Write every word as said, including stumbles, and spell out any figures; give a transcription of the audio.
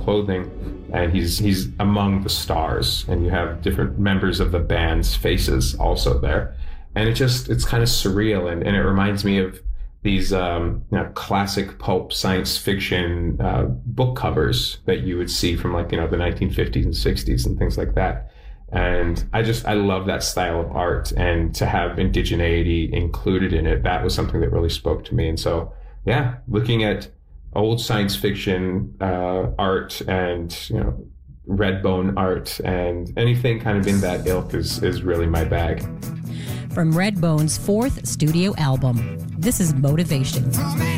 clothing, and he's he's among the stars, and you have different members of the band's faces also there, and it just it's kind of surreal, and, and it reminds me of these um, you know, classic pulp science fiction uh, book covers that you would see from like you know the nineteen fifties and sixties and things like that. And I just, I love that style of art, and to have indigeneity included in it, that was something that really spoke to me. And so, yeah, looking at old science fiction uh, art and, you know, Redbone art and anything kind of in that ilk is, is really my bag. From Redbone's fourth studio album, this is Motivation.